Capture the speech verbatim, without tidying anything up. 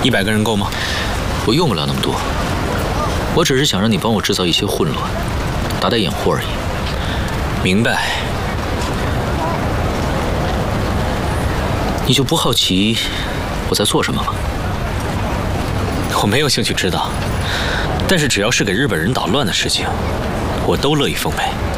一百个人够吗？ 我用不了那么多，我只是想让你帮我制造一些混乱，打打掩护而已。 明白。 你就不好奇我在做什么吗？ 我没有兴趣知道，但是只要是给日本人捣乱的事情，我都乐意奉陪。